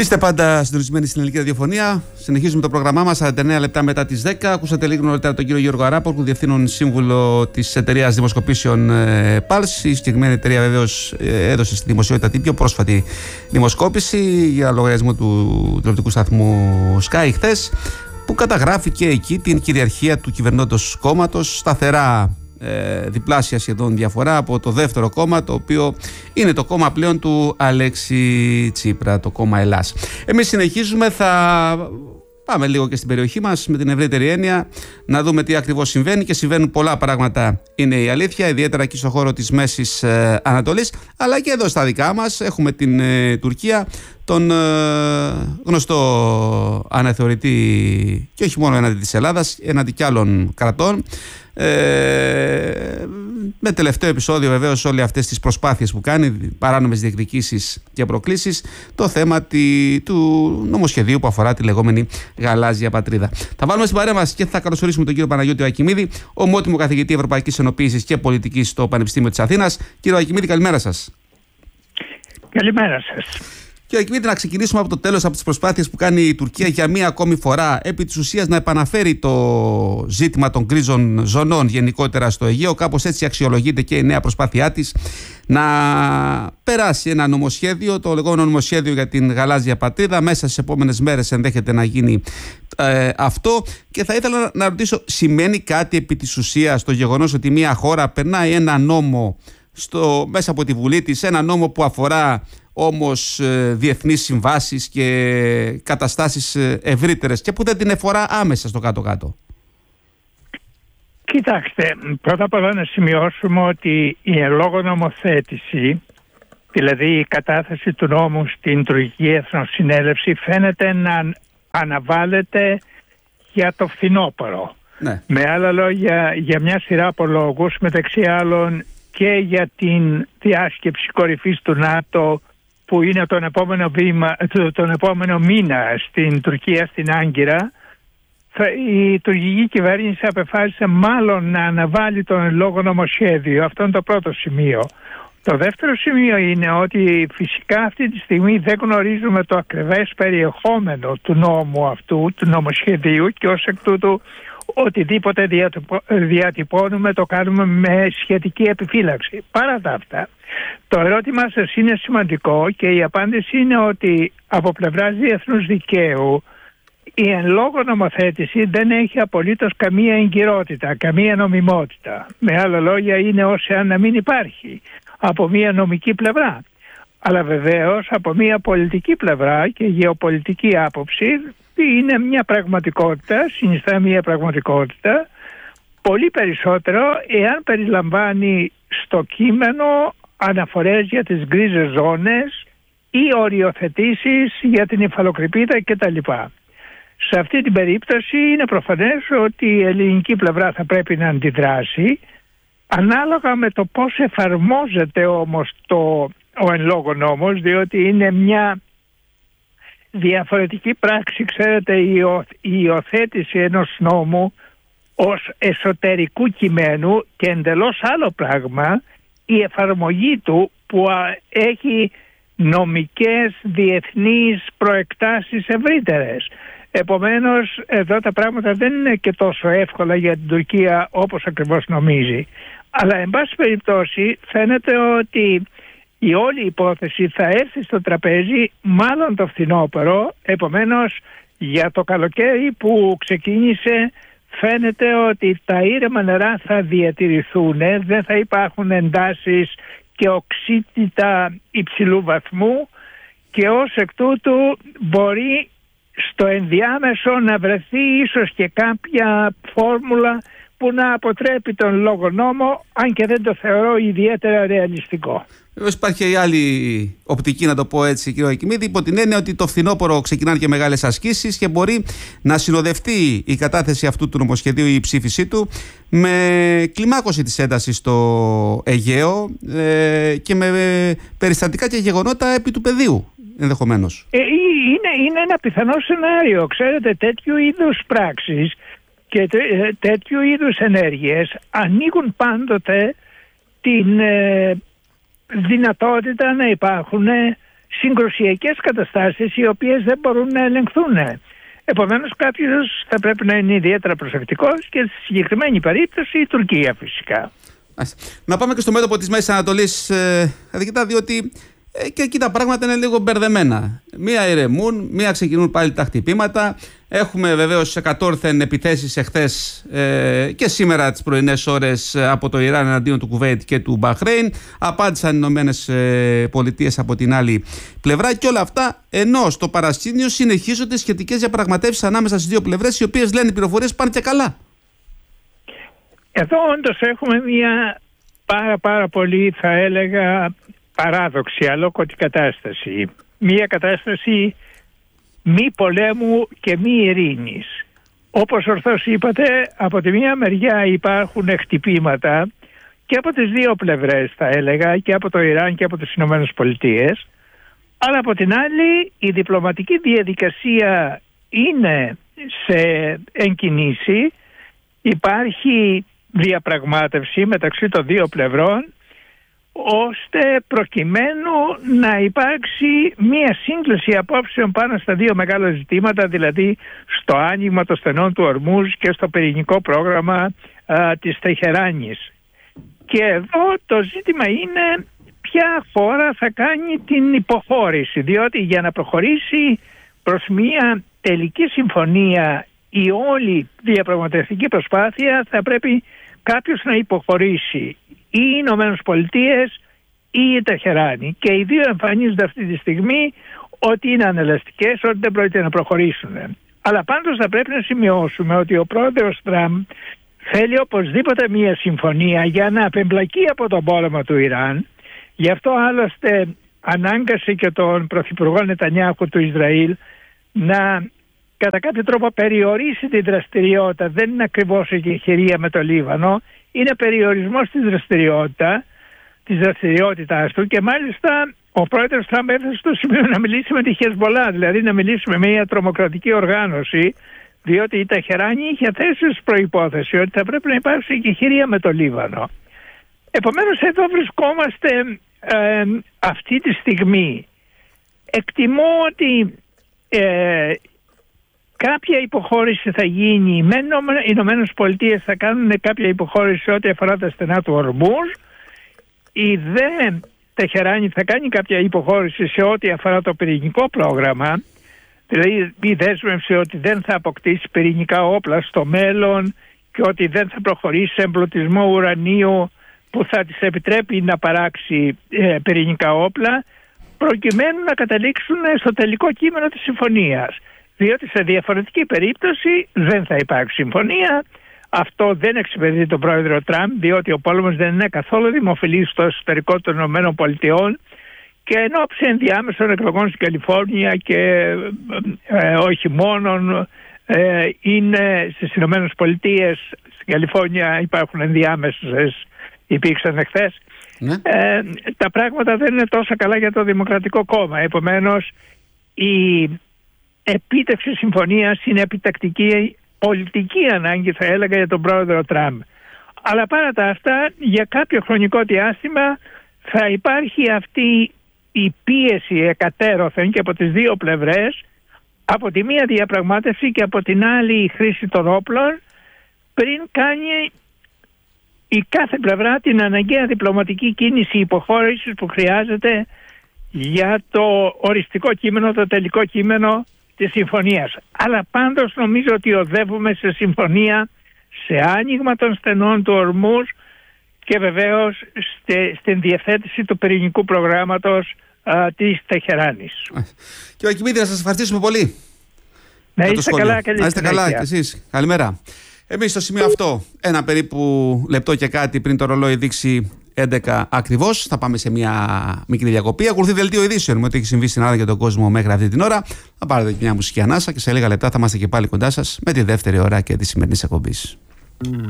Είστε πάντα συντονισμένοι στην ελληνική ραδιοφωνία. Συνεχίζουμε το πρόγραμμά μας 49 λεπτά μετά τις 10. Ακούσατε λίγο νωρίτερα τον κύριο Γιώργο Αράπολου, διευθύνων σύμβουλο της εταιρείας δημοσκοπήσεων Pulse. Η συγκεκριμένη εταιρεία βεβαίως έδωσε στη δημοσιότητα την πιο πρόσφατη δημοσκόπηση για λογαριασμό του τηλεοπτικού σταθμού Sky χθες, που καταγράφει και εκεί την κυριαρχία του κυβερνώντος κόμματος, σταθερά διπλάσια σχεδόν διαφορά από το δεύτερο κόμμα, το οποίο είναι το κόμμα πλέον του Αλέξη Τσίπρα, το κόμμα Ελλάς. Εμείς συνεχίζουμε, θα πάμε λίγο και στην περιοχή μας με την ευρύτερη έννοια, να δούμε τι ακριβώς συμβαίνει, και συμβαίνουν πολλά πράγματα, είναι η αλήθεια, ιδιαίτερα και στον χώρο της Μέσης Ανατολής, αλλά και εδώ στα δικά μας. Έχουμε την Τουρκία, τον γνωστό αναθεωρητή, και όχι μόνο έναντι της Ελλάδας, έναντι και άλλων κρατών. Με τελευταίο επεισόδιο βεβαίως όλες αυτές τις προσπάθειες που κάνει, παράνομες διεκδικήσεις και προκλήσεις, το θέμα του νομοσχεδίου που αφορά τη λεγόμενη γαλάζια πατρίδα. Θα βάλουμε στην παρέα μας και θα καλωσορίσουμε τον κύριο Παναγιώτη Ακιμίδη, ομότιμο καθηγητή Ευρωπαϊκής Ενοποίησης και Πολιτικής στο Πανεπιστήμιο της Αθήνας. Κύριε Ακιμίδη, καλημέρα σας. Καλημέρα σας. Κύριε Ακιμίδη, να ξεκινήσουμε από το τέλος, από τις προσπάθειες που κάνει η Τουρκία για μία ακόμη φορά, επί της ουσίας να επαναφέρει το ζήτημα των γκρίζων ζωνών γενικότερα στο Αιγαίο. Κάπως έτσι αξιολογείται και η νέα προσπάθειά της να περάσει ένα νομοσχέδιο, το λεγόμενο νομοσχέδιο για την γαλάζια πατρίδα. Μέσα στις επόμενες μέρες ενδέχεται να γίνει αυτό. Και θα ήθελα να ρωτήσω, σημαίνει κάτι επί της ουσίας το γεγονός ότι μία χώρα περνάει ένα νόμο μέσα από τη Βουλή της, ένα νόμο που αφορά όμως διεθνείς συμβάσεις και καταστάσεις ευρύτερες, και που δεν την εφορά άμεσα στο κάτω-κάτω? Κοιτάξτε, πρώτα απ' όλα να σημειώσουμε ότι η εν λόγω νομοθέτηση, δηλαδή η κατάθεση του νόμου στην τουρκική εθνοσυνέλευση, φαίνεται να αναβάλλεται για το φθινόπωρο. Ναι. Με άλλα λόγια, για μια σειρά από λόγους, μεταξύ άλλων και για την διάσκεψη κορυφής του ΝΑΤΟ που είναι τον επόμενο μήνα στην Τουρκία, στην Άγκυρα. Η τουρκική κυβέρνηση απεφάσισε μάλλον να αναβάλει τον εν λόγω νομοσχέδιο. Αυτό είναι το πρώτο σημείο. Το δεύτερο σημείο είναι ότι φυσικά αυτή τη στιγμή δεν γνωρίζουμε το ακριβές περιεχόμενο του νόμου αυτού, του νομοσχεδίου, και ως εκ τούτου οτιδήποτε διατυπώνουμε το κάνουμε με σχετική επιφύλαξη. Παρά τα αυτά, το ερώτημά σας είναι σημαντικό και η απάντηση είναι ότι από πλευράς διεθνούς δικαίου η εν λόγω νομοθέτηση δεν έχει απολύτως καμία εγκυρότητα, καμία νομιμότητα. Με άλλα λόγια, είναι ως εάν να μην υπάρχει από μια νομική πλευρά. Αλλά βεβαίως από μια πολιτική πλευρά και γεωπολιτική άποψη είναι μια πραγματικότητα, συνιστά μια πραγματικότητα, πολύ περισσότερο εάν περιλαμβάνει στο κείμενο αναφορές για τις γκρίζες ζώνες ή οριοθετήσεις για την υφαλοκρηπίδα κτλ. Σε αυτή την περίπτωση είναι προφανές ότι η ελληνική πλευρά θα πρέπει να αντιδράσει ανάλογα με το πώς εφαρμόζεται όμως ο εν λόγω νόμος, διότι είναι μια διαφορετική πράξη. Ξέρετε, η υιοθέτηση ενός νόμου ως εσωτερικού κειμένου και εντελώς άλλο πράγμα η εφαρμογή του που έχει νομικές διεθνείς προεκτάσεις ευρύτερες. Επομένως, εδώ τα πράγματα δεν είναι και τόσο εύκολα για την Τουρκία όπως ακριβώς νομίζει. Αλλά, εν πάση περιπτώσει, φαίνεται ότι η όλη υπόθεση θα έρθει στο τραπέζι μάλλον το φθινόπωρο. Επομένως, για το καλοκαίρι που ξεκίνησε φαίνεται ότι τα ήρεμα νερά θα διατηρηθούν, δεν θα υπάρχουν εντάσεις και οξύτητα υψηλού βαθμού, και ως εκ τούτου μπορεί στο ενδιάμεσο να βρεθεί ίσως και κάποια φόρμουλα που να αποτρέπει τον λόγο νόμο, αν και δεν το θεωρώ ιδιαίτερα ρεαλιστικό. Βεβαίως υπάρχει η άλλη οπτική, να το πω έτσι, κύριε Ακιμίδη, υπό την έννοια ότι το φθινόπωρο ξεκινάνε και μεγάλες ασκήσεις και μπορεί να συνοδευτεί η κατάθεση αυτού του νομοσχεδίου ή η ψήφισή του με κλιμάκωση της έντασης στο Αιγαίο και με περιστατικά και γεγονότα επί του πεδίου ενδεχομένως. Είναι ένα πιθανό σενάριο. Ξέρετε, τέτοιου είδους πράξεις και τέτοιου είδους ενέργειες ανοίγουν πάντοτε την δυνατότητα να υπάρχουν συγκρουσιακές καταστάσεις οι οποίες δεν μπορούν να ελεγχθούν. Επομένως κάποιος θα πρέπει να είναι ιδιαίτερα προσεκτικός και στη συγκεκριμένη περίπτωση η Τουρκία φυσικά. Να πάμε και στο μέτωπο της Μέσης Ανατολής, διότι και εκεί τα πράγματα είναι λίγο μπερδεμένα. Μία ηρεμούν, μία ξεκινούν πάλι τα χτυπήματα. Έχουμε βεβαίως εκατόρθεν επιθέσεις εχθές και σήμερα τις πρωινές ώρες από το Ιράν εναντίον του Κουβέιτ και του Μπαχρέιν. Απάντησαν οι Ηνωμένες Πολιτείες από την άλλη πλευρά και όλα αυτά ενώ στο παρασκήνιο συνεχίζονται σχετικές διαπραγματεύσεις ανάμεσα στις δύο πλευρές, οι οποίες λένε οι πληροφορίες πάνε και καλά. Εδώ όντως έχουμε μια πάρα πολύ, θα έλεγα, παράδοξη, αλόκοτη κατάσταση. Μια κατάσταση μη πολέμου και μη ειρήνης. Όπως ορθώς είπατε, από τη μία μεριά υπάρχουν χτυπήματα και από τις δύο πλευρές, θα έλεγα, και από το Ιράν και από τις Ηνωμένες Πολιτείες, αλλά από την άλλη η διπλωματική διαδικασία είναι σε εγκινήσει. Υπάρχει διαπραγμάτευση μεταξύ των δύο πλευρών ώστε προκειμένου να υπάρξει μία σύγκληση απόψεων πάνω στα δύο μεγάλα ζητήματα, δηλαδή στο άνοιγμα των στενών του Ορμούζ και στο πυρηνικό πρόγραμμα της Τεχεράνης. Και εδώ το ζήτημα είναι ποια χώρα θα κάνει την υποχώρηση, διότι για να προχωρήσει προς μία τελική συμφωνία η όλη διαπραγματευτική προσπάθεια θα πρέπει κάποιος να υποχωρήσει, ή οι Ηνωμένες Πολιτείες ή η Τεχεράνη. Και οι δύο εμφανίζονται αυτή τη στιγμή ότι είναι ανελαστικές, ότι δεν πρόκειται να προχωρήσουν. Αλλά πάντως θα πρέπει να σημειώσουμε ότι ο πρόεδρος Τραμπ θέλει οπωσδήποτε μια συμφωνία για να απεμπλακεί από τον πόλεμο του Ιράν. Γι' αυτό άλλωστε ανάγκασε και τον πρωθυπουργό Νετανιάχου του Ισραήλ να κατά κάποιο τρόπο περιορίσει την δραστηριότητα. Δεν είναι ακριβώς η εγχειρία με το Λίβανο, είναι περιορισμός της δραστηριότητάς του, και μάλιστα ο πρόεδρος Τραμπ έφτασε στο σημείο να μιλήσει με τη Χεσμολά, δηλαδή να μιλήσει με μια τρομοκρατική οργάνωση, διότι η Τεχεράνη είχε θέσει ως προϋπόθεση ότι θα πρέπει να υπάρξει εγχειρία με το Λίβανο. Επομένως εδώ βρισκόμαστε αυτή τη στιγμή. Εκτιμώ ότι κάποια υποχώρηση θα γίνει. Οι Ηνωμένες Πολιτείες θα κάνουν κάποια υποχώρηση ό,τι αφορά τα στενά του Ορμούζ. Η δε Τεχεράνη θα κάνει κάποια υποχώρηση σε ό,τι αφορά το πυρηνικό πρόγραμμα. Δηλαδή η δέσμευση ότι δεν θα αποκτήσει πυρηνικά όπλα στο μέλλον και ότι δεν θα προχωρήσει σε εμπλουτισμό ουρανίου που θα της επιτρέπει να παράξει πυρηνικά όπλα, προκειμένου να καταλήξουν στο τελικό κείμενο της συμφωνίας. Διότι σε διαφορετική περίπτωση δεν θα υπάρξει συμφωνία. Αυτό δεν εξυπηρετεί τον πρόεδρο Τραμπ, διότι ο πόλεμος δεν είναι καθόλου δημοφιλής στο εσωτερικό των ΗΠΑ, και εν ώψη ενδιάμεσων εκλογών στην Καλιφόρνια και όχι μόνον, είναι στις ΗΠΑ, στην Καλιφόρνια υπάρχουν ενδιάμεσες, υπήρξαν εχθές. Ναι. Τα πράγματα δεν είναι τόσο καλά για το Δημοκρατικό Κόμμα. Επομένως η επίτευξη συμφωνίας είναι επιτακτική πολιτική ανάγκη, θα έλεγα, για τον πρόεδρο Τραμπ. Αλλά παρά τα αυτά, για κάποιο χρονικό διάστημα θα υπάρχει αυτή η πίεση εκατέρωθεν και από τις δύο πλευρές, από τη μία διαπραγμάτευση και από την άλλη η χρήση των όπλων, πριν κάνει η κάθε πλευρά την αναγκαία διπλωματική κίνηση υποχώρησης που χρειάζεται για το οριστικό κείμενο, το τελικό κείμενο της συμφωνίας. Αλλά πάντως νομίζω ότι οδεύουμε σε συμφωνία, σε άνοιγμα των στενών του Ορμούζ και βεβαίως στην διευθέτηση του πυρηνικού προγράμματος της Τεχεράνης. Κύριε Ακιμίδη, να σας ευχαριστήσουμε πολύ. Να είστε καλά, να είστε καλά και εσείς. Καλημέρα. Εμείς στο σημείο αυτό, ένα περίπου λεπτό και κάτι πριν το ρολόι δείξει 11 ακριβώς, θα πάμε σε μια μικρή διακοπή. Ακολουθεί δελτίο ειδήσεων με ό,τι έχει συμβεί στην Ελλάδα και τον κόσμο μέχρι αυτή την ώρα. Θα πάρετε και μια μουσική ανάσα και σε λίγα λεπτά θα είμαστε και πάλι κοντά σας με τη δεύτερη ώρα και τη σημερινή εκπομπή.